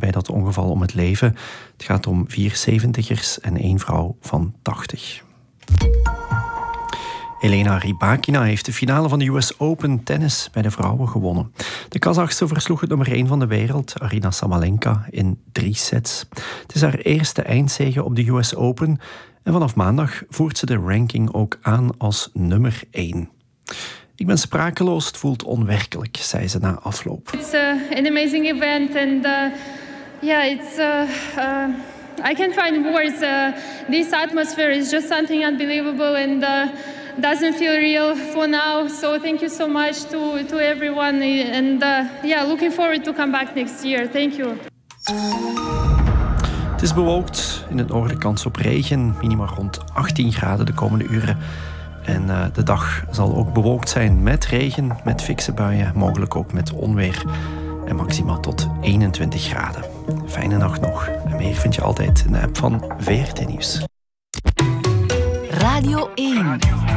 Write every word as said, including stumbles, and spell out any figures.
bij dat ongeval om het leven. Het gaat om vier zeventigers en één vrouw van tachtig. Elena Rybakina heeft de finale van de U S Open tennis bij de vrouwen gewonnen. De Kazachse versloeg het nummer één van de wereld, Aryna Sabalenka, in drie sets. Het is haar eerste eindzege op de U S Open en vanaf maandag voert ze de ranking ook aan als nummer één. Ik ben sprakeloos, het voelt onwerkelijk, zei ze na afloop. It's uh, an amazing event and uh, yeah, it's uh, uh, I can't find words. Uh, this atmosphere is just something unbelievable and uh, doesn't feel real for now. So thank you so much to to everyone and uh, yeah, looking forward to come back next year. Thank you. Het is bewolkt, in het noorden kans op regen, minimaal rond achttien graden de komende uren. En uh, de dag zal ook bewolkt zijn met regen, met fikse buien, mogelijk ook met onweer. En maximaal tot eenentwintig graden. Fijne nacht nog. En meer vind je altijd in de app van V R T Nieuws. Radio één.